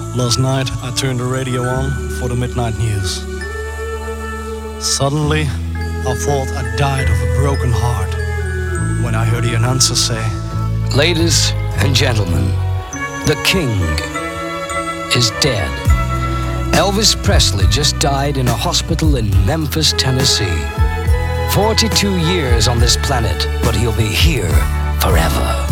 Last night I turned the radio on for the midnight news. Suddenly I thought I died of a broken heart when I heard the announcer say, "Ladies and gentlemen, the king is dead." Elvis Presley just died in a hospital in Memphis, Tennessee. 42 years on this planet, but he'll be here forever.